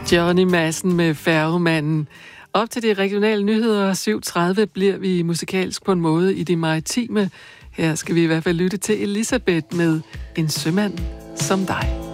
Johnny Madsen med Færgemanden. Op til de regionale nyheder 7:30 bliver vi musikalsk på en måde i det maritime. Her skal vi i hvert fald lytte til Elisabeth med En sømand som dig.